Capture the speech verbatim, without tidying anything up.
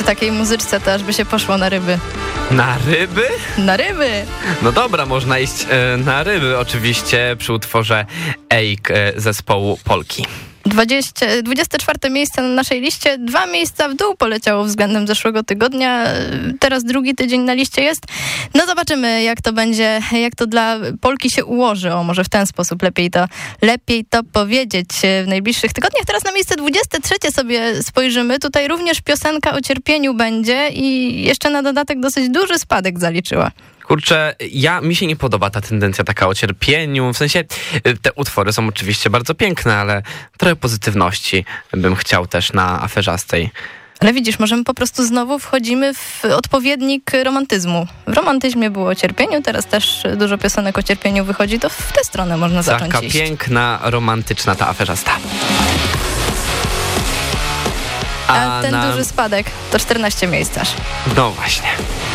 przy takiej muzyczce to aż by się poszło na ryby. Na ryby? Na ryby! No dobra, można iść e, na ryby oczywiście przy utworze Eik e, zespołu Polki. dwudzieste, dwudzieste czwarte miejsce na naszej liście, dwa miejsca w dół poleciało względem zeszłego tygodnia, teraz drugi tydzień na liście jest. No zobaczymy, jak to będzie, jak to dla Polki się ułoży, o może w ten sposób lepiej to, lepiej to powiedzieć w najbliższych tygodniach. Teraz na miejsce dwudzieste trzecie sobie spojrzymy, tutaj również piosenka o cierpieniu będzie i jeszcze na dodatek dosyć duży spadek zaliczyła. Kurczę, ja, mi się nie podoba ta tendencja taka o cierpieniu, w sensie te utwory są oczywiście bardzo piękne, ale trochę pozytywności bym chciał też na Aferzastej. Ale widzisz, może my po prostu znowu wchodzimy w odpowiednik romantyzmu. W romantyzmie było o cierpieniu, teraz też dużo piosenek o cierpieniu wychodzi, to w tę stronę można zacząć Taka iść. piękna, romantyczna ta Aferzasta. A, A ten na... duży spadek to czternaście miejsc aż. No właśnie.